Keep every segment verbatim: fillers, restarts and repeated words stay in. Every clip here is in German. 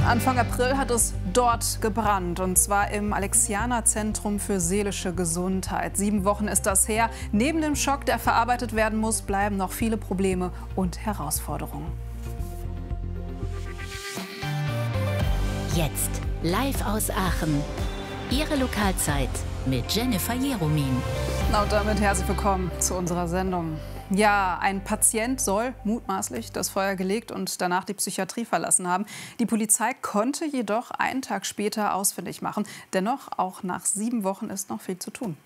Anfang April hat es dort gebrannt, und zwar im Alexianer-Zentrum für seelische Gesundheit. Sieben Wochen ist das her. Neben dem Schock, der verarbeitet werden muss, bleiben noch viele Probleme und Herausforderungen. Jetzt live aus Aachen. Ihre Lokalzeit mit Jennifer Jeromin. Na und damit herzlich willkommen zu unserer Sendung. Ja, ein Patient soll mutmaßlich das Feuer gelegt und danach die Psychiatrie verlassen haben. Die Polizei konnte jedoch einen Tag später ausfindig machen. Dennoch, auch nach sieben Wochen ist noch viel zu tun.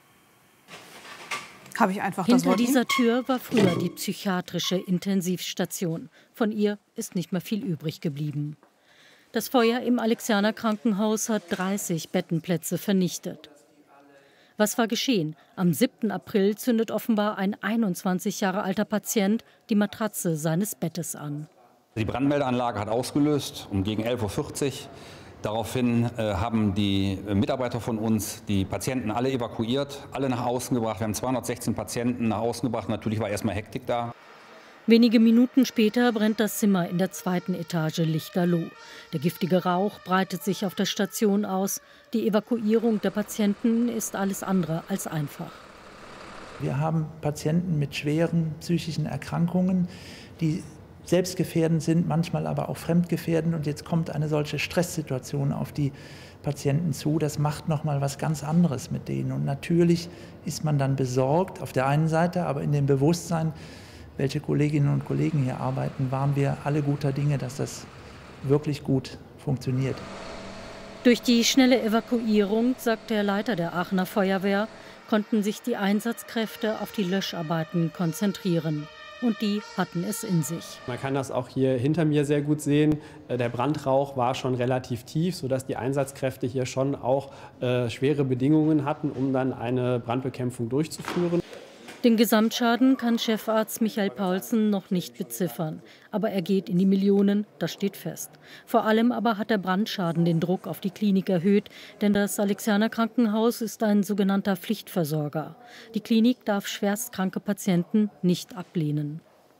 Habe ich einfach das Wort? Hinter dieser Tür war früher die psychiatrische Intensivstation. Von ihr ist nicht mehr viel übrig geblieben. Das Feuer im Alexianer Krankenhaus hat dreißig Bettenplätze vernichtet. Was war geschehen? Am siebten April zündet offenbar ein einundzwanzig Jahre alter Patient die Matratze seines Bettes an. Die Brandmeldeanlage hat ausgelöst um gegen elf Uhr vierzig. Daraufhin äh, haben die Mitarbeiter von uns die Patienten alle evakuiert, alle nach außen gebracht. Wir haben zweihundertsechzehn Patienten nach außen gebracht. Natürlich war erstmal Hektik da. Wenige Minuten später brennt das Zimmer in der zweiten Etage lichterloh. Der giftige Rauch breitet sich auf der Station aus. Die Evakuierung der Patienten ist alles andere als einfach. Wir haben Patienten mit schweren psychischen Erkrankungen, die selbstgefährdend sind, manchmal aber auch fremdgefährdend. Und jetzt kommt eine solche Stresssituation auf die Patienten zu. Das macht noch mal was ganz anderes mit denen. Und natürlich ist man dann besorgt auf der einen Seite, aber in dem Bewusstsein, welche Kolleginnen und Kollegen hier arbeiten, waren wir alle guter Dinge, dass das wirklich gut funktioniert. Durch die schnelle Evakuierung, sagt der Leiter der Aachener Feuerwehr, konnten sich die Einsatzkräfte auf die Löscharbeiten konzentrieren. Und die hatten es in sich. Man kann das auch hier hinter mir sehr gut sehen. Der Brandrauch war schon relativ tief, sodass die Einsatzkräfte hier schon auch äh, schwere Bedingungen hatten, um dann eine Brandbekämpfung durchzuführen. Den Gesamtschaden kann Chefarzt Michael Paulsen noch nicht beziffern. Aber er geht in die Millionen, das steht fest. Vor allem aber hat der Brandschaden den Druck auf die Klinik erhöht, denn das Alexianer Krankenhaus ist ein sogenannter Pflichtversorger. Die Klinik darf schwerstkranke Patienten nicht ablehnen.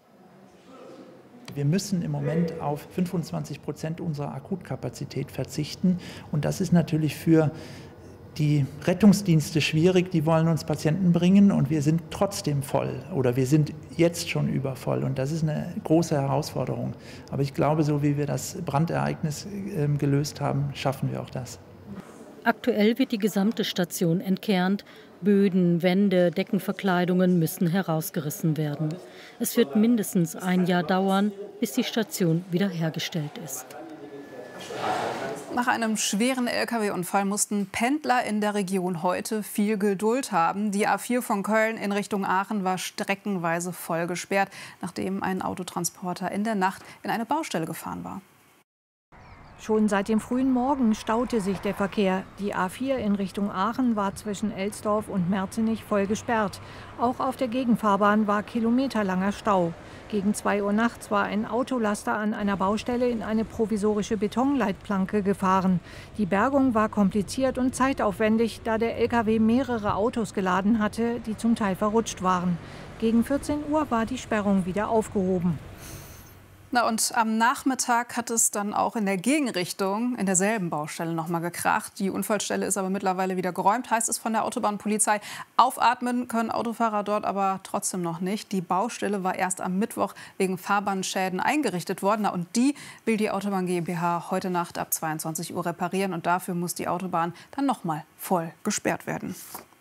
Wir müssen im Moment auf fünfundzwanzig Prozent unserer Akutkapazität verzichten. Und das ist natürlich für die Rettungsdienste schwierig, die wollen uns Patienten bringen und wir sind trotzdem voll oder wir sind jetzt schon übervoll und das ist eine große Herausforderung. Aber ich glaube, so wie wir das Brandereignis äh, gelöst haben, schaffen wir auch das. Aktuell wird die gesamte Station entkernt. Böden, Wände, Deckenverkleidungen müssen herausgerissen werden. Es wird mindestens ein Jahr dauern, bis die Station wiederhergestellt ist. Nach einem schweren L K W-Unfall mussten Pendler in der Region heute viel Geduld haben. Die A vier von Köln in Richtung Aachen war streckenweise voll gesperrt, nachdem ein Autotransporter in der Nacht in eine Baustelle gefahren war. Schon seit dem frühen Morgen staute sich der Verkehr. Die A vier in Richtung Aachen war zwischen Elsdorf und Merzenich voll gesperrt. Auch auf der Gegenfahrbahn war kilometerlanger Stau. Gegen zwei Uhr nachts war ein Autolaster an einer Baustelle in eine provisorische Betonleitplanke gefahren. Die Bergung war kompliziert und zeitaufwendig, da der L K W mehrere Autos geladen hatte, die zum Teil verrutscht waren. Gegen vierzehn Uhr war die Sperrung wieder aufgehoben. Na und am Nachmittag hat es dann auch in der Gegenrichtung in derselben Baustelle noch mal gekracht. Die Unfallstelle ist aber mittlerweile wieder geräumt, heißt es von der Autobahnpolizei. Aufatmen können Autofahrer dort aber trotzdem noch nicht. Die Baustelle war erst am Mittwoch wegen Fahrbahnschäden eingerichtet worden. Na, und die will die Autobahn GmbH heute Nacht ab zweiundzwanzig Uhr reparieren. Und dafür muss die Autobahn dann noch mal voll gesperrt werden.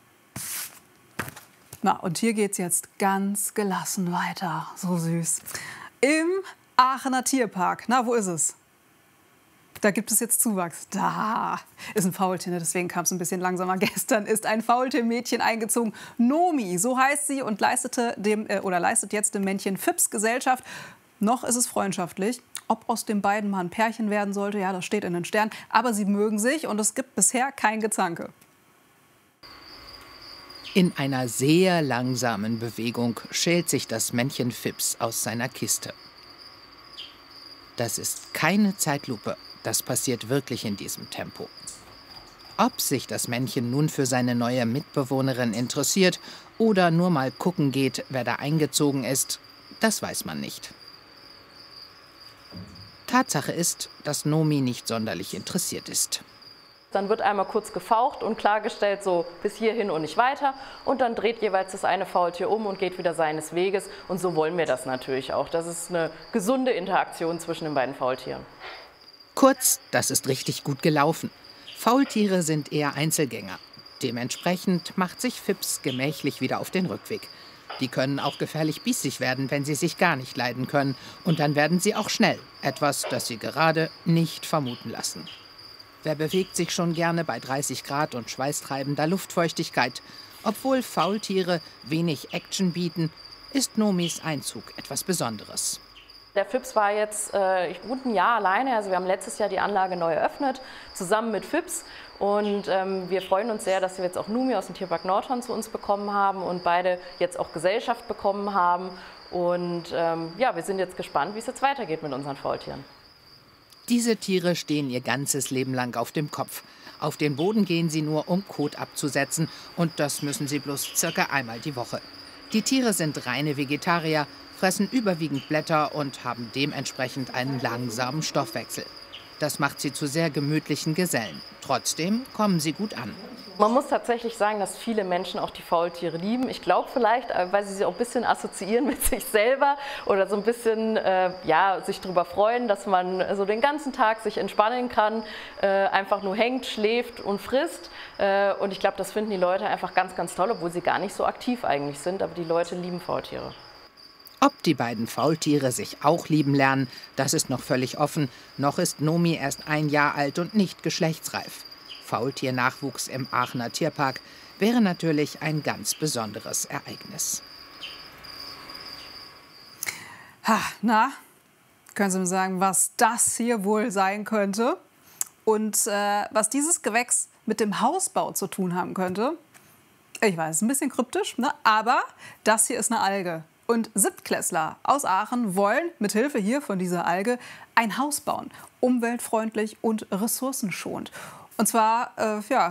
Na, und hier geht's jetzt ganz gelassen weiter. So süß. Im Aachener Tierpark. Na, wo ist es? Da gibt es jetzt Zuwachs. Da ist ein Faultier, deswegen kam es ein bisschen langsamer. Gestern ist ein Faultiermädchen eingezogen. Nomi, so heißt sie, und leistete dem, äh, oder leistet jetzt dem Männchen Fips Gesellschaft. Noch ist es freundschaftlich. Ob aus den beiden mal ein Pärchen werden sollte, ja, das steht in den Sternen. Aber sie mögen sich und es gibt bisher kein Gezanke. In einer sehr langsamen Bewegung schält sich das Männchen Fips aus seiner Kiste. Das ist keine Zeitlupe, das passiert wirklich in diesem Tempo. Ob sich das Männchen nun für seine neue Mitbewohnerin interessiert oder nur mal gucken geht, wer da eingezogen ist, das weiß man nicht. Tatsache ist, dass Nomi nicht sonderlich interessiert ist. Dann wird einmal kurz gefaucht und klargestellt, so bis hierhin und nicht weiter. Und dann dreht jeweils das eine Faultier um und geht wieder seines Weges. Und so wollen wir das natürlich auch. Das ist eine gesunde Interaktion zwischen den beiden Faultieren. Kurz, das ist richtig gut gelaufen. Faultiere sind eher Einzelgänger. Dementsprechend macht sich Fips gemächlich wieder auf den Rückweg. Die können auch gefährlich biesig werden, wenn sie sich gar nicht leiden können. Und dann werden sie auch schnell. Etwas, das sie gerade nicht vermuten lassen. Wer bewegt sich schon gerne bei dreißig Grad und schweißtreibender Luftfeuchtigkeit? Obwohl Faultiere wenig Action bieten, ist Nomis Einzug etwas Besonderes. Der Fips war jetzt äh, gut ein Jahr alleine. Also wir haben letztes Jahr die Anlage neu eröffnet, zusammen mit Fips. Und ähm, wir freuen uns sehr, dass wir jetzt auch Numi aus dem Tierpark Nordhorn zu uns bekommen haben und beide jetzt auch Gesellschaft bekommen haben. Und ähm, ja, wir sind jetzt gespannt, wie es jetzt weitergeht mit unseren Faultieren. Diese Tiere stehen ihr ganzes Leben lang auf dem Kopf. Auf den Boden gehen sie nur, um Kot abzusetzen. Und das müssen sie bloß circa einmal die Woche. Die Tiere sind reine Vegetarier, fressen überwiegend Blätter und haben dementsprechend einen langsamen Stoffwechsel. Das macht sie zu sehr gemütlichen Gesellen. Trotzdem kommen sie gut an. Man muss tatsächlich sagen, dass viele Menschen auch die Faultiere lieben. Ich glaube vielleicht, weil sie sich auch ein bisschen assoziieren mit sich selber oder so ein bisschen äh, ja, sich darüber freuen, dass man so den ganzen Tag sich entspannen kann, äh, einfach nur hängt, schläft und frisst. Äh, und ich glaube, das finden die Leute einfach ganz, ganz toll, obwohl sie gar nicht so aktiv eigentlich sind. Aber die Leute lieben Faultiere. Ob die beiden Faultiere sich auch lieben lernen, das ist noch völlig offen. Noch ist Nomi erst ein Jahr alt und nicht geschlechtsreif. Faultiernachwuchs im Aachener Tierpark wäre natürlich ein ganz besonderes Ereignis. Ha, na, können Sie mir sagen, was das hier wohl sein könnte? Und äh, was dieses Gewächs mit dem Hausbau zu tun haben könnte? Ich weiß, ein bisschen kryptisch, ne? Aber das hier ist eine Alge. Und Siebtklässler aus Aachen wollen mithilfe hier von dieser Alge ein Haus bauen. Umweltfreundlich und ressourcenschonend. Und zwar äh, ja,